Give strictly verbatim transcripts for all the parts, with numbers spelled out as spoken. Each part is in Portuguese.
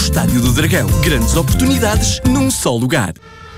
Estádio do Dragão. Grandes oportunidades num só lugar.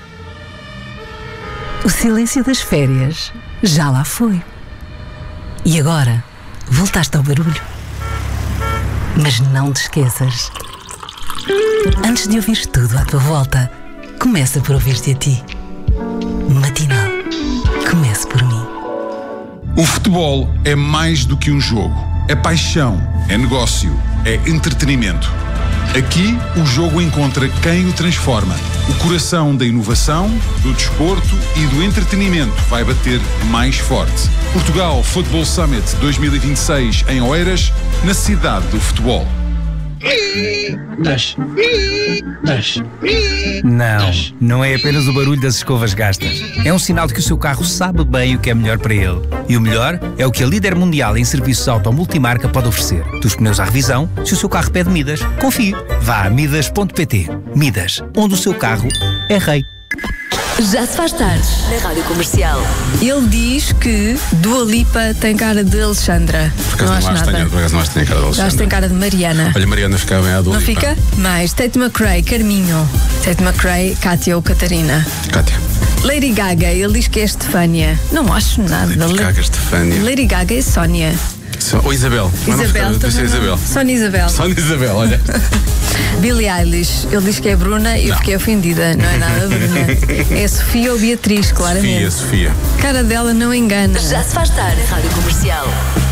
O silêncio das férias já lá foi. E agora, voltaste ao barulho. Mas não te esqueças. Antes de ouvires tudo à tua volta, começa por ouvir-te a ti. Matinal. Comece por mim. O futebol é mais do que um jogo. É paixão, é negócio, é entretenimento. Aqui, o jogo encontra quem o transforma. O coração da inovação, do desporto e do entretenimento vai bater mais forte. Portugal Football Summit dois mil e vinte e seis em Oeiras, na cidade do futebol. Deixa. Deixa. Não, não é apenas o barulho das escovas gastas. É um sinal de que o seu carro sabe bem o que é melhor para ele. E o melhor é o que a líder mundial em serviços automultimarca pode oferecer. Dos pneus à revisão, se o seu carro pede Midas, confie. Vá a midas ponto pt. Midas, onde o seu carro é rei. Já se faz tarde na Rádio Comercial. Ele diz que Dua Lipa tem cara de Alexandra. Por acaso não, não, acho acho nada. tenho, por acaso não acho que tenha cara de Alexandra. Acho que tem cara de Mariana. Olha, Mariana ficava bem à Dua Não Lipa. fica? Mais Tate McRae, Carminho. Tate McRae, Kátia ou Catarina. Cátia. Lady Gaga, ele diz que é Estefânia. Não acho nada. Lady Gaga, Estefânia. Lady Gaga é Sónia. So, ou Isabel. Isabel, não, também não, não. Isabel. Sónia Isabel. Sónia Isabel, olha. Billie Eilish, ele diz que é Bruna e eu Não. fiquei ofendida. Não é nada Bruna. É Sofia ou Beatriz, claramente. Sofia, Sofia. A cara dela não engana. Já se faz tarde na Rádio Comercial.